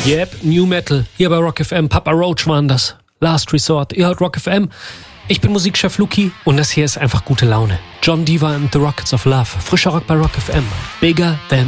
Yep, New Metal. Hier bei Rock FM. Papa Roach waren das. Last Resort. Ihr hört Rock FM. Ich bin Musikchef Luki und das hier ist einfach gute Laune. John Diva and the Rockets of Love. Frischer Rock bei Rock FM. Bigger than